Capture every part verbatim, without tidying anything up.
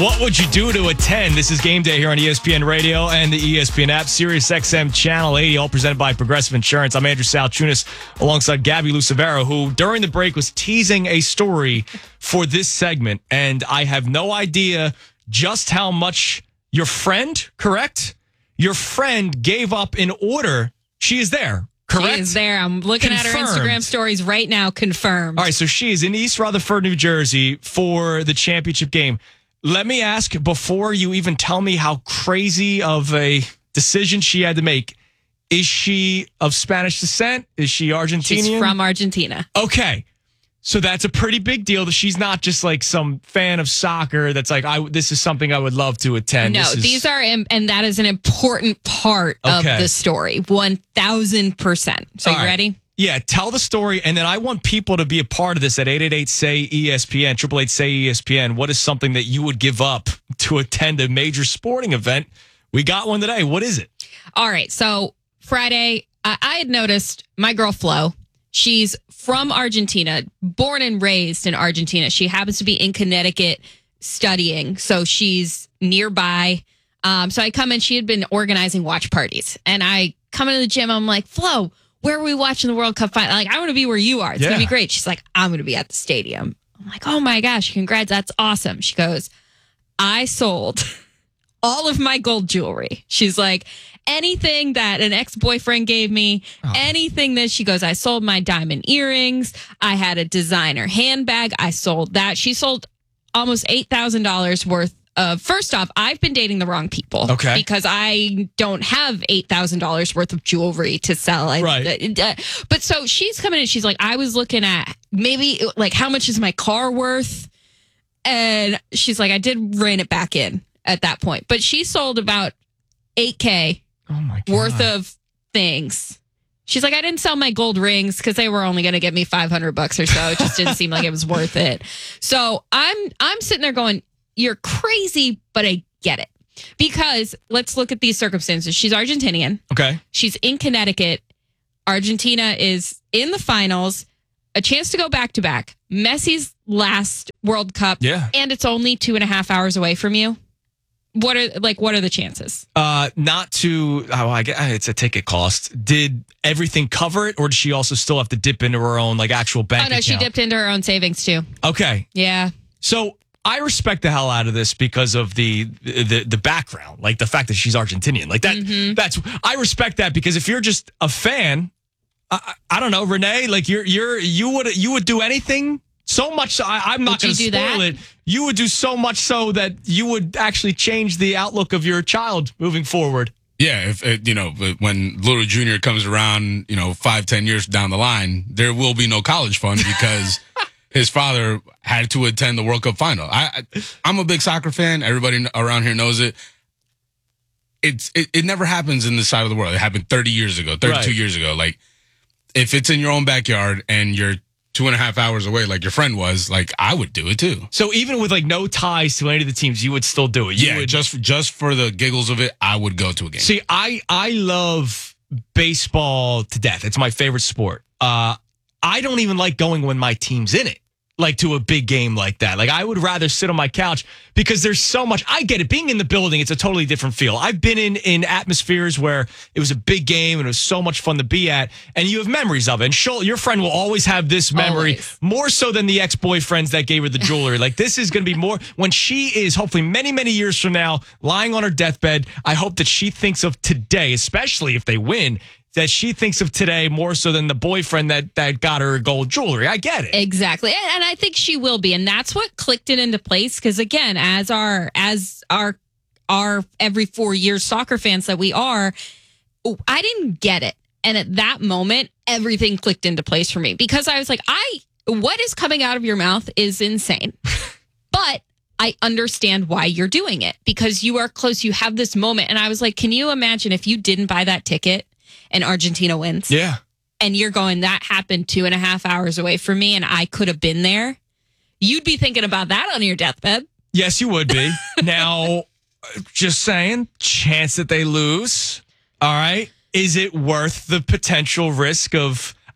What would you do to attend? This is Game Day here on E S P N Radio and the E S P N app, Sirius X M Channel eighty, all presented by Progressive Insurance. I'm Andrew Salchunas alongside Gabby Lucevero, who during the break was teasing a story for this segment, and I have no idea just how much your friend, correct? Your friend gave up in order. She is there. Correct? She is there. I'm looking Confirmed. at her Instagram stories right now. Confirmed. All right, so she is in East Rutherford, New Jersey for the championship game. Let me ask, before you even tell me how crazy of a decision she had to make, is she of Spanish descent? Is she Argentinian? She's from Argentina. Okay. So that's a pretty big deal that she's not just like some fan of soccer that's like, I. this is something I would love to attend. No, This is- these are, and that is an important part of Okay. the story. one thousand percent. So All you right. ready? Yeah, tell the story, and then I want people to be a part of this at eight eight eight, S A Y, E S P N, eight eight eight, S A Y, E S P N. What is something that you would give up to attend a major sporting event? We got one today. What is it? All right. So Friday, I, I had noticed my girl Flo. She's from Argentina, born and raised in Argentina. She happens to be in Connecticut studying, so she's nearby. Um, so I come in. She had been organizing watch parties, and I come into the gym. I'm like, Flo, where are we watching the World Cup final? Like, I want to be where you are. It's Yeah. going to be great. She's like, I'm going to be at the stadium. I'm like, oh my gosh, congrats. That's awesome. She goes, I sold all of my gold jewelry. She's like, anything that an ex-boyfriend gave me, Oh. anything that she goes, I sold my diamond earrings. I had a designer handbag. I sold that. She sold almost eight thousand dollars worth Uh, first off, I've been dating the wrong people. Okay. Because I don't have eight thousand dollars worth of jewelry to sell. I, Right. Uh, but so she's coming in. She's like, I was looking at maybe like, how much is my car worth? And she's like, I did rein it back in at that point. But she sold about eight K Oh, my God. worth of things. She's like, I didn't sell my gold rings because they were only going to get me five hundred bucks or so. It just didn't seem like it was worth it. So I'm I'm sitting there going, you're crazy, but I get it. Because let's look at these circumstances. She's Argentinian. Okay. She's in Connecticut. Argentina is in the finals. A chance to go back to back. Messi's last World Cup. Yeah. And it's only two and a half hours away from you. What are like? What are the chances? Uh, not to, oh, I guess it's a ticket cost. Did everything cover it, or does she also still have to dip into her own like actual bank Oh no, account? she dipped into her own savings too. Okay. Yeah. So I respect the hell out of this because of the the the background, like the fact that she's Argentinian. Like that. Mm-hmm. That's I respect that because if you're just a fan, I, I don't know, Renee. Like you're you're you would you would do anything so much. So I, I'm not Would going you to do spoil that? it. You would do so much so that you would actually change the outlook of your child moving forward. Yeah, if uh, you know, when Little Junior comes around, you know, five, ten years down the line, there will be no college fund because his father had to attend the World Cup final. I, I I'm a big soccer fan. Everybody around here knows it. It's it, it never happens in this side of the world. It happened thirty years ago, thirty-two Right. years ago. Like, if it's in your own backyard and you're two and a half hours away, like your friend was, like I would do it too. So even with like no ties to any of the teams, you would still do it. You Yeah, would, just just for the giggles of it, I would go to a game. See, I I love baseball to death. It's my favorite sport. Uh, I don't even like going when my team's in it, like to a big game like that. Like I would rather sit on my couch because there's so much. I get it. Being in the building, it's a totally different feel. I've been in in atmospheres where it was a big game and it was so much fun to be at, and you have memories of it. And she'll, your friend will always have this memory, Always. more so than the ex-boyfriends that gave her the jewelry. Like this is going to be more when she is hopefully many, many years from now lying on her deathbed. I hope that she thinks of today, especially if they win, that she thinks of today more so than the boyfriend that, that got her gold jewelry. I get it. Exactly. And, and I think she will be. And that's what clicked it into place. Because again, as our as our our every four years soccer fans that we are, I didn't get it. And at that moment, everything clicked into place for me. Because I was like, I what is coming out of your mouth is insane. But I understand why you're doing it. Because you are close. You have this moment. And I was like, can you imagine if you didn't buy that ticket and Argentina wins? Yeah. And you're going, that happened two and a half hours away from me and I could have been there. You'd be thinking about that on your deathbed. Yes, you would be. Now, just saying, chance that they lose. All right. Is it worth the potential risk of,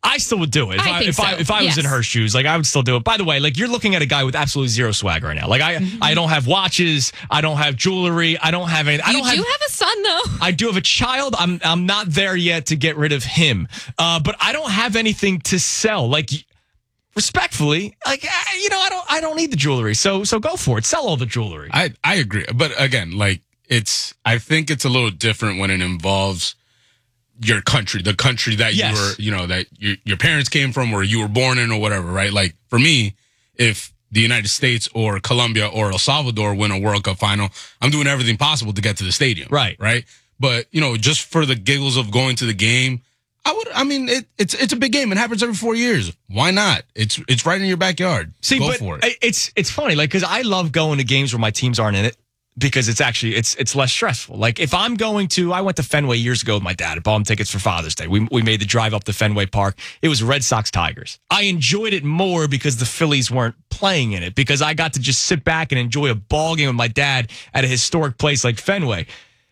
I still would do it. If I I, think if I so. if I was Yes. in her shoes, like I would still do it. By the way, like you're looking at a guy with absolutely zero swag right now. Like I Mm-hmm. I don't have watches, I don't have jewelry, I don't have any. I You don't do have. have a son, though. I do have a child. I'm I'm not there yet to get rid of him. Uh, but I don't have anything to sell. Like respectfully, like I- you know, I don't I don't need the jewelry. So so go for it. Sell all the jewelry. I I agree, but again, like it's I think it's a little different when it involves your country, the country that Yes. you were, you know, that your your parents came from, or you were born in, or whatever, right? Like for me, if the United States or Colombia or El Salvador win a World Cup final, I'm doing everything possible to get to the stadium, Right. Right. But you know, just for the giggles of going to the game, I would. I mean, it, it's it's a big game. It happens every four years. Why not? It's it's right in your backyard. See, Go but for it. it's it's funny, like because I love going to games where my teams aren't in it because it's actually it's it's less stressful. Like if I'm going to, I went to Fenway years ago with my dad. I bought him tickets for Father's Day. We we made the drive up to Fenway Park. It was Red Sox Tigers. I enjoyed it more because the Phillies weren't playing in it because I got to just sit back and enjoy a ball game with my dad at a historic place like Fenway.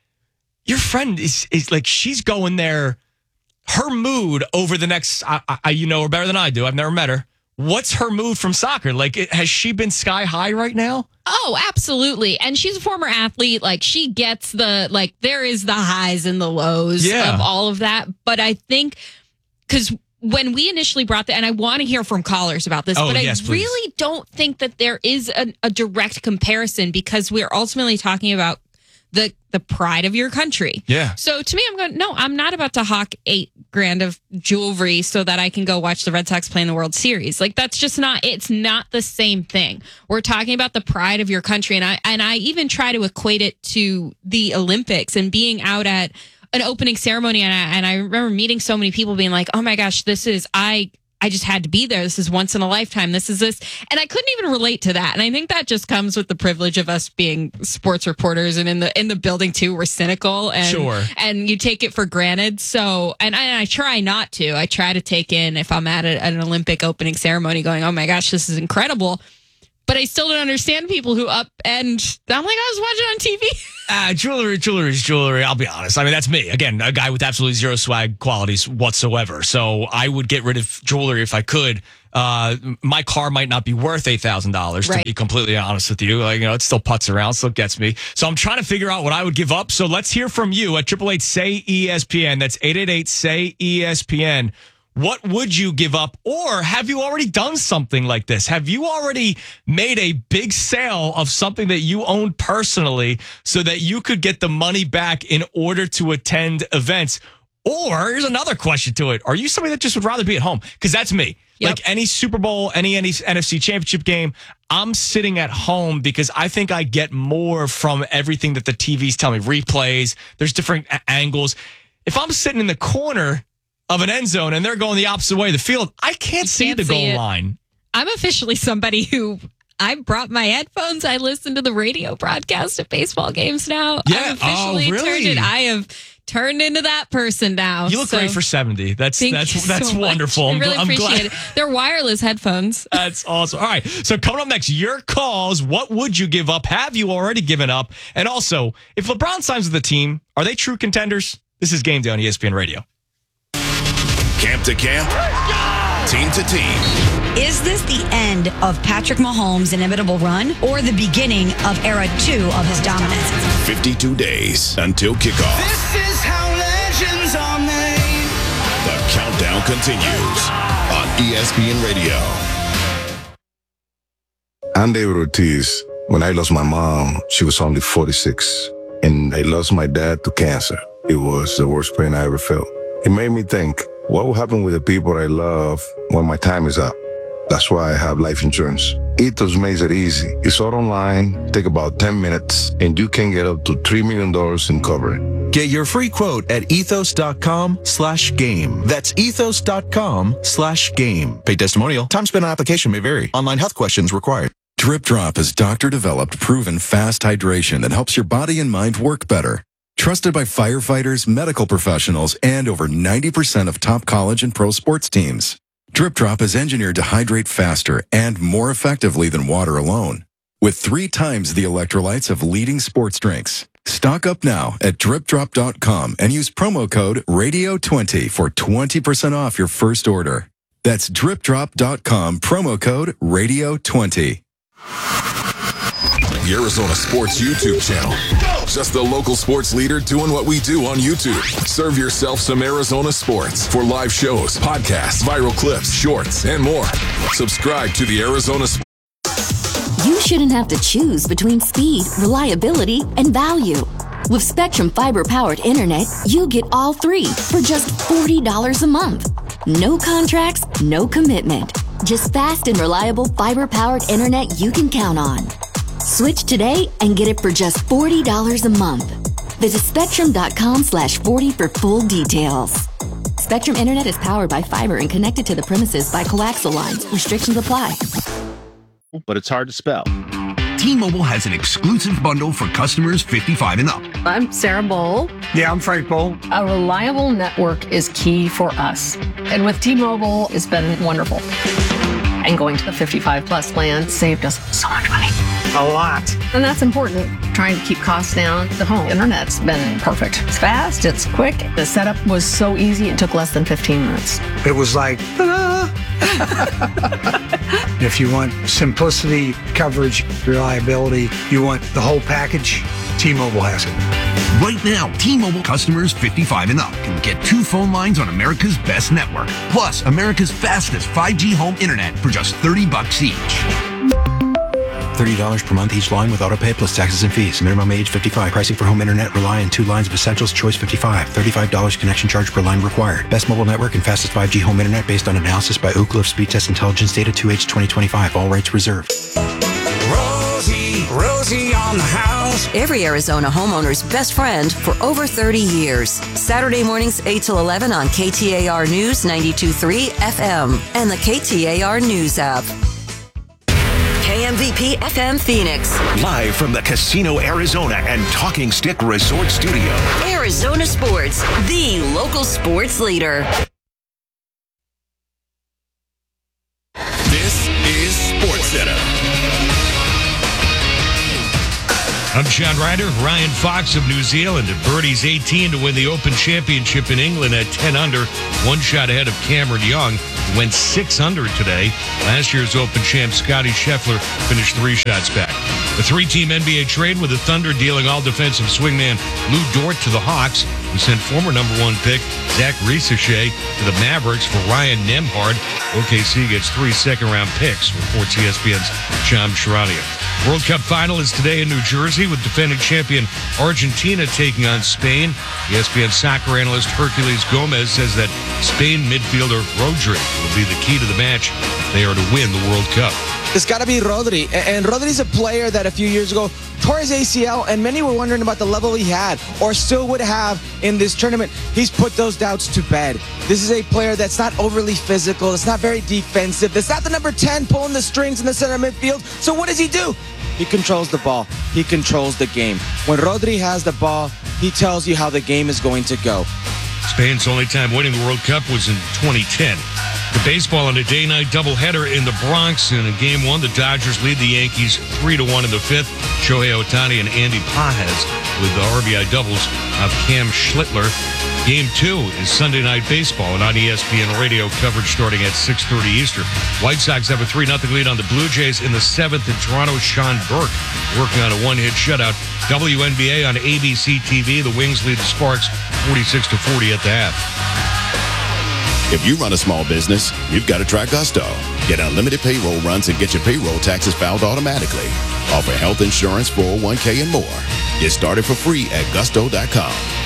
Your friend is is like she's going there. Her mood over the next, I, I, you know her better than I do. I've never met her. What's her mood from soccer? Like, it, has she been sky high right now? Oh, absolutely. And she's a former athlete. Like she gets the, like there is the highs and the lows Yeah. of all of that. But I think because when we initially brought that, and I want to hear from callers about this, Oh, but yes, I please. really don't think that there is a, a direct comparison because we're ultimately talking about the the pride of your country. Yeah. So to me, I'm going, no, I'm not about to hawk eight grand of jewelry so that I can go watch the Red Sox play in the World Series. Like that's just not, it's not the same thing. We're talking about the pride of your country. And I, and I even try to equate it to the Olympics and being out at an opening ceremony. And I, and I remember meeting so many people being like, oh my gosh, this is, I, I just had to be there. This is once in a lifetime. This is this. And I couldn't even relate to that. And I think that just comes with the privilege of us being sports reporters and in the in the building too, we're cynical and Sure. and you take it for granted. So and I, and I try not to. I try to take in if I'm at, a, at an Olympic opening ceremony going, oh my gosh, this is incredible. But I still don't understand people who up and I'm like, I was watching on T V. Uh, jewelry, jewelry is jewelry. I'll be honest. I mean, that's me. Again, a guy with absolutely zero swag qualities whatsoever. So I would get rid of jewelry if I could. Uh, my car might not be worth eight thousand dollars, to Right. be completely honest with you. Like, you know, it still puts around, still gets me. So I'm trying to figure out what I would give up. So let's hear from you at eight eight eight, S A Y, E S P N. That's eight eight eight, S A Y, E S P N. What would you give up? Or have you already done something like this? Have you already made a big sale of something that you owned personally so that you could get the money back in order to attend events? Or here's another question to it. Are you somebody that just would rather be at home? Because that's me. Yep. Like any Super Bowl, any, any N F C championship game, I'm sitting at home because I think I get more from everything that the T Vs tell me. Replays, there's different a- angles. If I'm sitting in the corner of an end zone and they're going the opposite way of the field, I can't see can't the see goal it. line. I'm officially somebody who I brought my headphones. I listen to the radio broadcast at baseball games now. Yeah. I've officially Oh, really? turned it. I have turned into that person now. You look So great for seventy. That's thank that's you that's so much. wonderful. I I'm, really gl- I'm appreciate glad. it. They're wireless headphones. That's awesome. All right. So coming up next, your calls. What would you give up? Have you already given up? And also, if LeBron signs with the team, are they true contenders? This is Game Day on E S P N Radio. Camp to camp, team to team. Is this the end of Patrick Mahomes' inimitable run or the beginning of era two of his dominance? fifty-two days until kickoff. This is how legends are made. The countdown continues on E S P N Radio. I'm David Ortiz. When I lost my mom, she was only forty-six. And I lost my dad to cancer. It was the worst pain I ever felt. It made me think, what will happen with the people I love when my time is up? That's why I have life insurance. Ethos makes it easy. It's all online, take about ten minutes, and you can get up to three million dollars in coverage. Get your free quote at ethos.com slash game. That's ethos.com slash game. Paid testimonial. Time spent on application may vary. Online health questions required. Drip Drop is doctor-developed, proven fast hydration that helps your body and mind work better. Trusted by firefighters, medical professionals, and over ninety percent of top college and pro sports teams. Drip Drop is engineered to hydrate faster and more effectively than water alone, with three times the electrolytes of leading sports drinks. Stock up now at drip drop dot com and use promo code radio twenty for twenty percent off your first order. That's drip drop dot com, promo code radio twenty. The Arizona Sports YouTube channel. Just the local sports leader doing what we do on YouTube. Serve yourself some Arizona sports for live shows, podcasts, viral clips, shorts, and more. Subscribe to the Arizona Sports. You shouldn't have to choose between speed, reliability, and value. With Spectrum fiber-powered internet, you get all three for just forty dollars a month. No contracts, no commitment. Just fast and reliable fiber-powered internet you can count on. Switch today and get it for just forty dollars a month. Visit spectrum.com slash 40 for full details. Spectrum Internet is powered by fiber and connected to the premises by coaxial lines. Restrictions apply. But it's hard to spell. T-Mobile has an exclusive bundle for customers fifty-five and up. I'm Sarah Bowl. Yeah, I'm Frank Bowl. A reliable network is key for us. And with T-Mobile, it's been wonderful. And going to the fifty-five plus plan saved us so much money. A lot. And that's important. Trying to keep costs down. The home internet's been perfect. It's fast, it's quick. The setup was so easy, it took less than fifteen minutes. It was like, ta-da! If you want simplicity, coverage, reliability, you want the whole package, T-Mobile has it. Right now, T-Mobile customers fifty-five and up can get two phone lines on America's best network, plus America's fastest five G home internet for just thirty bucks each. thirty dollars per month each line with autopay plus taxes and fees. Minimum age fifty-five. Pricing for home internet rely on two lines of Essentials. Choice fifty-five. thirty-five dollars connection charge per line required. Best mobile network and fastest five G home internet based on analysis by Ookla of Speed Test Intelligence Data two H twenty twenty-five. All rights reserved. Rosie, Rosie on the house. Every Arizona homeowner's best friend for over thirty years. Saturday mornings eight till eleven on K T A R News ninety-two point three F M and the K T A R News app. K M V P F M Phoenix. Live from the Casino Arizona and Talking Stick Resort Studio. Arizona Sports, the local sports leader. This is SportsCenter. I'm John Ryder. Ryan Fox of New Zealand at birdies eighteen to win the Open Championship in England at ten under. One shot ahead of Cameron Young, who went six under today. Last year's Open champ Scotty Scheffler finished three shots back. A three-team N B A trade with the Thunder dealing all-defensive swingman Lou Dort to the Hawks, who sent former number one pick Zach Risacher to the Mavericks for Ryan Nembhard. O K C gets three second-round picks, reports E S P N's Sham Charania. World Cup final is today in New Jersey with defending champion Argentina taking on Spain. E S P N soccer analyst Hercules Gomez says that Spain midfielder Rodri will be the key to the match if they are to win the World Cup. It's got to be Rodri. And Rodri's a player that a few years ago tore his A C L, and many were wondering about the level he had or still would have in this tournament. He's put those doubts to bed. This is a player that's not overly physical. It's not very defensive. It's not the number ten pulling the strings in the center midfield. So what does he do? He controls the ball. He controls the game. When Rodri has the ball, he tells you how the game is going to go. Spain's only time winning the World Cup was in twenty ten. The baseball on a day-night doubleheader in the Bronx. In game one, the Dodgers lead the Yankees three to one in the fifth. Shohei Ohtani and Andy Pajes with the R B I doubles of Cam Schlittler. Game two is Sunday Night Baseball and on E S P N radio coverage starting at six thirty Eastern. White Sox have a three nothing lead on the Blue Jays in the seventh, and Toronto's Sean Burke working on a one-hit shutout. W N B A on A B C T V. The Wings lead the Sparks forty-six to forty at the half. If you run a small business, you've got to try Gusto. Get unlimited payroll runs and get your payroll taxes filed automatically. Offer health insurance, four oh one k, and more. Get started for free at gusto dot com.